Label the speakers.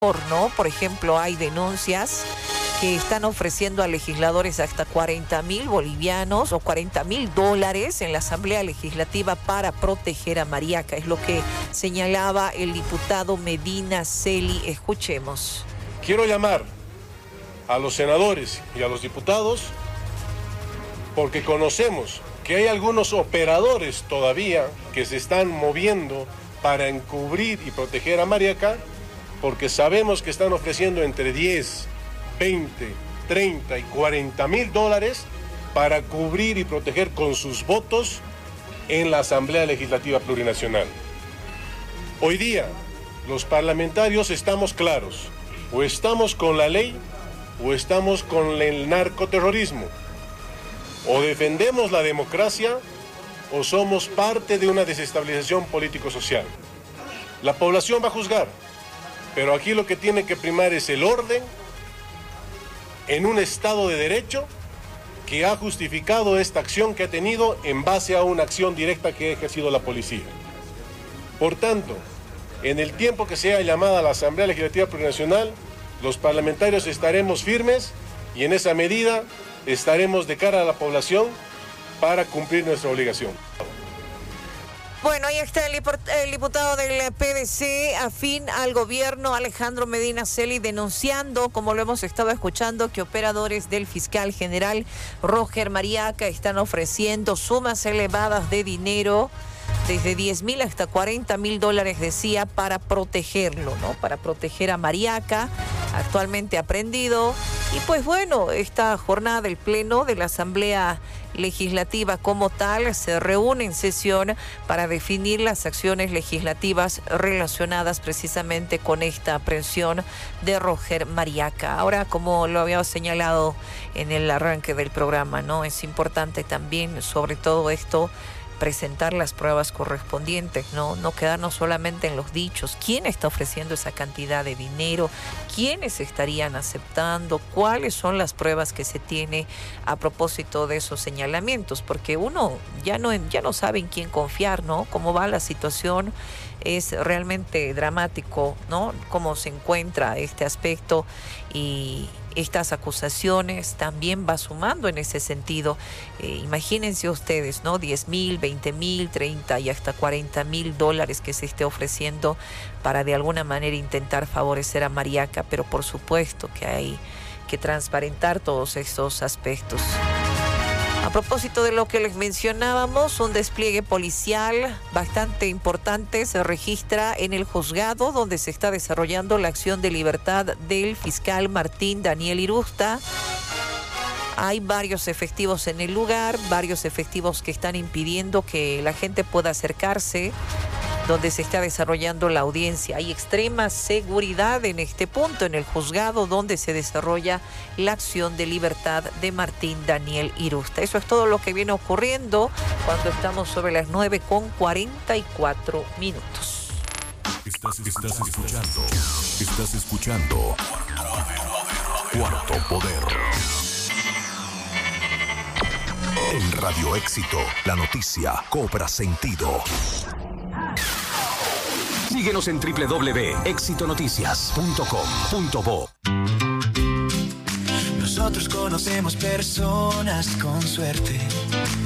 Speaker 1: ¿no? Por ejemplo, hay denuncias que están ofreciendo a legisladores hasta 40.000 bolivianos o $40.000 en la Asamblea Legislativa para proteger a Mariaca. Es lo que señalaba el diputado Medina Celi. Escuchemos.
Speaker 2: Quiero llamar a los senadores y a los diputados porque conocemos que hay algunos operadores todavía que se están moviendo para encubrir y proteger a Mariaca, porque sabemos que están ofreciendo entre 10, 20, 30 y $40.000 para cubrir y proteger con sus votos en la Asamblea Legislativa Plurinacional. Hoy día, los parlamentarios estamos claros, o estamos con la ley o estamos con el narcoterrorismo. O defendemos la democracia o somos parte de una desestabilización político-social. La población va a juzgar, pero aquí lo que tiene que primar es el orden en un Estado de Derecho que ha justificado esta acción que ha tenido en base a una acción directa que ha ejercido la policía. Por tanto, en el tiempo que sea llamada a la Asamblea Legislativa Plurinacional, los parlamentarios estaremos firmes y en esa medida estaremos de cara a la población para cumplir nuestra obligación.
Speaker 1: Bueno, ahí está el diputado del PDC afín al gobierno, Alejandro Medina Celi, denunciando, como lo hemos estado escuchando, que operadores del fiscal general Roger Mariaca están ofreciendo sumas elevadas de dinero, desde 10.000 hasta $40.000, decía, para protegerlo, ¿no? Para proteger a Mariaca, actualmente aprendido. Y pues bueno, esta jornada del Pleno de la Asamblea Legislativa como tal se reúne en sesión para definir las acciones legislativas relacionadas precisamente con esta aprehensión de Roger Mariaca. Ahora, como lo había señalado en el arranque del programa, ¿no? Es importante también, sobre todo esto, presentar las pruebas correspondientes, no quedarnos solamente en los dichos. ¿Quién está ofreciendo esa cantidad de dinero? ¿Quiénes estarían aceptando? ¿Cuáles son las pruebas que se tiene a propósito de esos señalamientos? Porque uno ya no sabe en quién confiar, ¿no? Cómo va la situación es realmente dramático, ¿no? Cómo se encuentra este aspecto y estas acusaciones también va sumando en ese sentido. Imagínense ustedes, ¿no? 10.000, 20.000, 30 y hasta $40.000 que se esté ofreciendo para de alguna manera intentar favorecer a Mariaca, pero por supuesto que hay que transparentar todos estos aspectos. A propósito de lo que les mencionábamos, un despliegue policial bastante importante se registra en el juzgado donde se está desarrollando la acción de libertad del fiscal Martín Daniel Irusta. Hay varios efectivos en el lugar, varios efectivos que están impidiendo que la gente pueda acercarse donde se está desarrollando la audiencia. Hay extrema seguridad en este punto, en el juzgado donde se desarrolla la acción de libertad de Martín Daniel Irusta. Eso es todo lo que viene ocurriendo cuando estamos sobre las 9:44.
Speaker 3: Estás escuchando Cuarto Poder. En Radio Éxito, la noticia cobra sentido. Síguenos en www.exitonoticias.com.bo.
Speaker 4: Nosotros conocemos personas con suerte